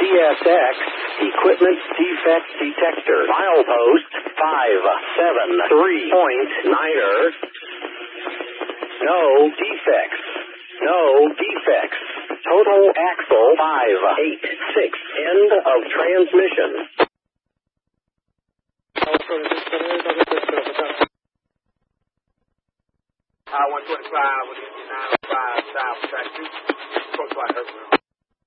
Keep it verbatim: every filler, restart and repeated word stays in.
S X Equipment Defect Detector. Milepost five seven three point niner. No defects. No defects. Total axle five eight six. End of transmission. I one twenty-five with nine oh five South Track two. Approach by Hercules.